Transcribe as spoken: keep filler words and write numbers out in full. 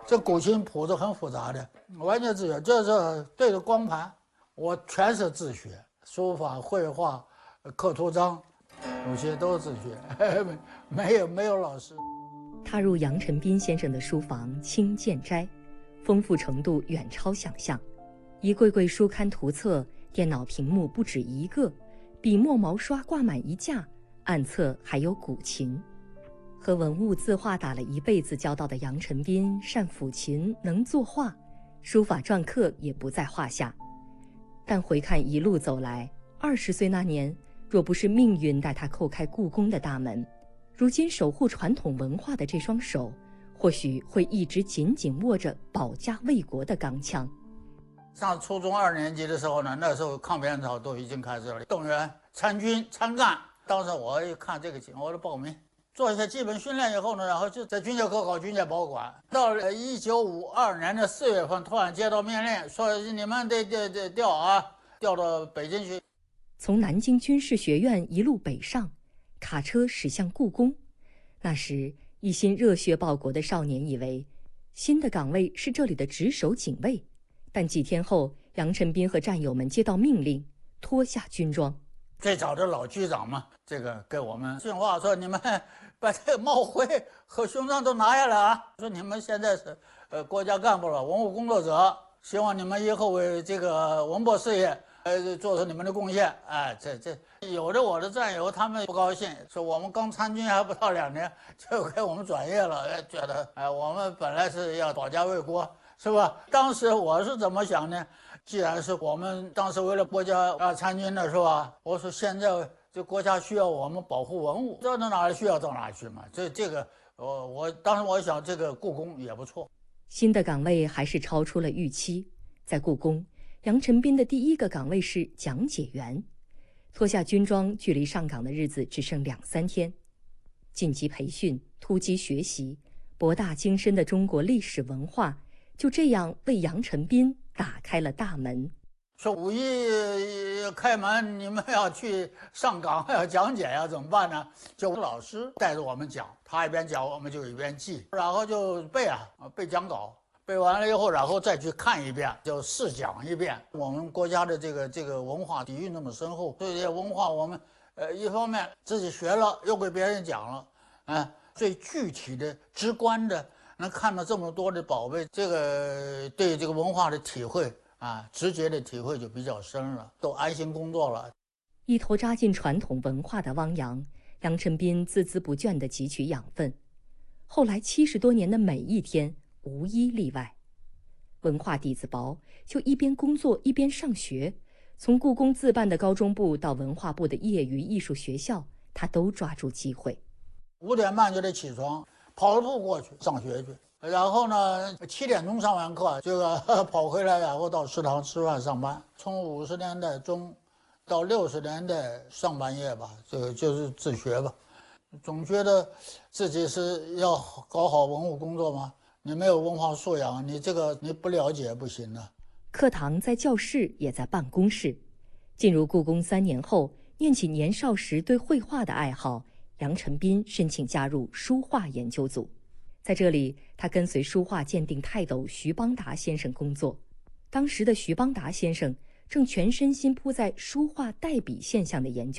这古琴谱子很复杂的，完全自学。这是对着光盘，我全是自学，书法、绘画、刻图章，有些都是自学，没有没有老师。 踏入杨晨斌先生的书房清鉴斋，丰富程度远超想象。一柜柜书刊图册，电脑屏幕不止一个，笔墨毛刷挂满一架，案册还有古琴。和文物字画打了一辈子交道的杨晨斌善抚琴，能作画，书法篆刻也不在话下。但回看一路走来，二十岁那年，若不是命运带他叩开故宫的大门，如今守护传统文化的这双手，或许会一直紧紧握着保家卫国的钢枪。 上初中二年级的时候呢，那时候抗美援朝都已经开始了，动员参军参干。当时我一看这个情况，我就报名。做一些基本训练以后呢，然后就在军械科考军械保管。到了一九五二年的四月份，突然接到命令，说你们得得得调啊，调到北京去。 从南京军事学院一路北上，卡车驶向故宫。那时，一心热血报国的少年以为，新的岗位是这里的值守警卫。但几天后，杨晨斌和战友们接到命令，脱下军装。 最早的老局长嘛，这个给我们训话说：“你们把这个帽徽和胸章都拿下来啊！说你们现在是呃国家干部了，文物工作者，希望你们以后为这个文博事业呃做出你们的贡献。”哎，这这有的我的战友他们不高兴，说我们刚参军还不到两年就给我们转业了，觉得哎我们本来是要保家卫国，是吧？当时我是怎么想呢？既然是我们当时为了国家啊参军的是吧？我说现在这国家需要我们保护文物，到哪里需要到哪里去嘛。这这个，我我当时我想这个故宫也不错。 新的岗位还是超出了预期，在故宫，杨晨斌的第一个岗位是讲解员。脱下军装，距离上岗的日子只剩两三天。晋级培训，突击学习，博大精深的中国历史文化，就这样为杨晨斌打开了大门。 说五一开门，你们要去上岗要讲解呀，怎么办呢？就老师带着我们讲，他一边讲我们就一边记，然后就背啊，背讲稿，背完了以后，然后再去看一遍，就试讲一遍。我们国家的这个这个文化底蕴那么深厚，对这些文化我们呃一方面自己学了，又给别人讲了，啊，最具体的、直观的。能看到这么多的宝贝，这个对这个文化的体会啊，直接的体会就比较深了，都安心工作了。 一头扎进传统文化的汪洋，杨晨斌孜孜不倦地汲取养分。后来七十多年的每一天，无一例外。文化底子薄，就一边工作一边上学。从故宫自办的高中部到文化部的业余艺术学校，他都抓住机会。 五点半就得起床。跑了步过去上学去，然后呢，七点钟上完课，这个跑回来，然后到食堂吃饭上班。从五十年代中到六十年代上半叶吧，这个就是自学吧。总觉得自己是要搞好文物工作吗？你没有文化素养，你这个你不了解不行的。 课堂在教室，也在办公室。进入故宫三年后，念起年少时对绘画的爱好。杨晨斌申请加入书画研究组，在这里，他跟随书画鉴定泰斗徐邦达先生工作。当时的徐邦达先生正全身心扑在书画代笔现象的研究。